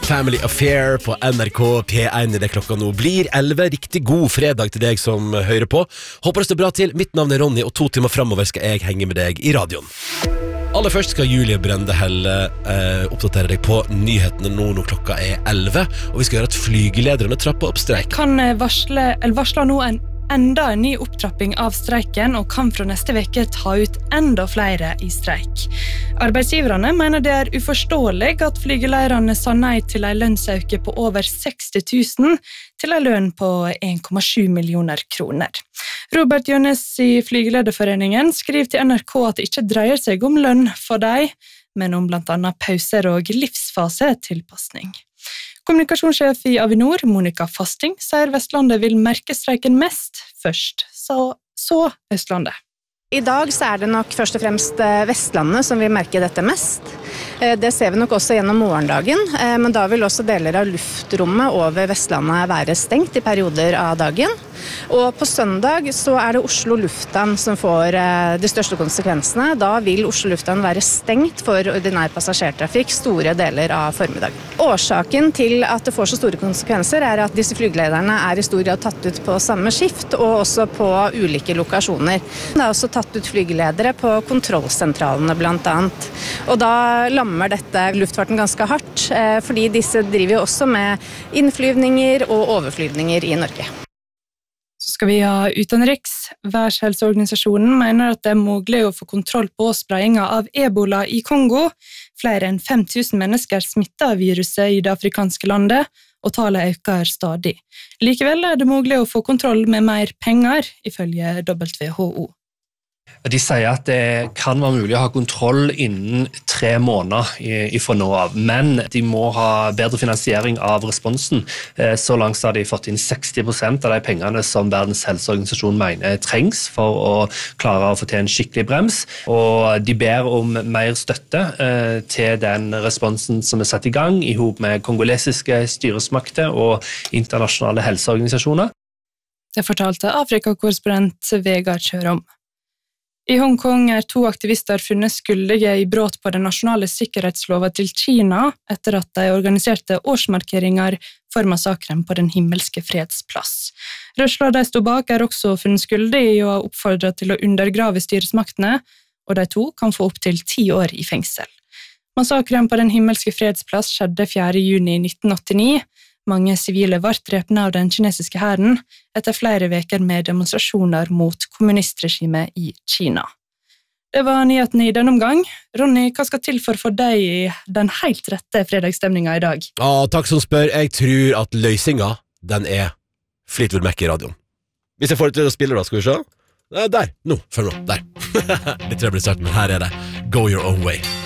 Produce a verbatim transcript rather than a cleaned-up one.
Family Affair på N R K P one I det klokka nå blir elleve. Riktig god fredag til deg som hører på. Håper det står bra til. Mitt navn er Ronny, og to timer fremover skal jeg henge med deg i radioen. Aller først skal Julie Brendehelle eh, oppdatere deg på nyhetene nå når klokka er elleve, og vi skal gjøre at flygelederne trapper opp streik. Kan varsle, eller varsle nå en enda en ny opptrapping av streiken og kan fra neste veke ta ut enda flere i streik. Arbeidsgiverne mener det er uforståelig at flygeleierne sa nei til en lønnsøke på over seksti tusen til en lønn på en komma sju millioner kroner. Robert Jønnes i Flygelederforeningen skriver til N R K at det ikke dreier seg om lønn for deg, men om blant annet pauser og livsfasetilpasning. Kommunikasjonssjef i Avinor, Monica Fasting, sier Vestlandet vil merke streiken mest først, så, så Østlandet. I dag så er det nok først og fremst Vestlandet som vil merke dette mest. Det ser vi nok også gjennom morgendagen, men da vil også deler av luftrommet over Vestlandet være stengt i perioder av dagen. Og på søndag så er det Oslo Lufthavn som får de største konsekvensene. Da vil Oslo Lufthavn være stengt for ordinær passasjertrafikk store deler av formiddagen. Årsaken til at det får så store konsekvenser er at disse flygelederne er i stor grad tatt ut på samme skift og også på ulike lokasjoner. Det er også tatt ut flygeledere på kontrollsentralene blant annet. Og da lammer dette luftfarten ganske hardt, fordi disse driver jo også med innflyvninger og overflyvninger i Norge. Så skal vi ha utenriks. Verdenshelseorganisasjonen mener at det er mulig å få kontroll på spredningen av Ebola i Kongo. Flere enn fem tusen mennesker smittet av viruset i det afrikanske landet, og tallet øker stadig. Likevel er det mulig å få kontroll med mer penger, ifølge W H O. De sier at det kan være mulig å ha kontroll innen tre måneder fra nå av, men de må ha bedre finansiering av responsen. Så langt har de fått inn seksti prosent av de pengene som Verdens helseorganisasjon mener trengs for å klare å få til en skikkelig brems, og de ber om mer støtte til den responsen som er satt i gang i hop med kongolesiske styresmakter og internasjonale helseorganisasjoner. Det fortalte Afrika-korrespondent Vegard Kjørom. I Hongkong er to aktivister funnet skyldige i bråt på den nasjonale sikkerhetsloven til Kina etter at de organiserte årsmarkeringer for massakren på Den himmelske freds plass. Rørsla de stod bak er også funnet skyldige i å ha oppfordret til å undergrave styresmaktene, og de to kan få opp til ti år i fengsel. Massakren på Den himmelske freds plass skjedde fjerde juni nitten åttini. Mange sivile ble drept av den kinesiske hæren etter flere veker med demonstrasjoner mot kommunistregimet i Kina. Det var nyheten i denne omgang. Ronny, hva skal til for å få deg i den helt rette fredagsstemningen i dag? Ah, takk som spør. Jeg tror at løsninga, den er Fleetwood Mac i radioen. Hvis jeg får det til å spille da, skal vi se. Der, nå, følg nå, der. Litt trøbbelig start, men her er det Go Your Own Way.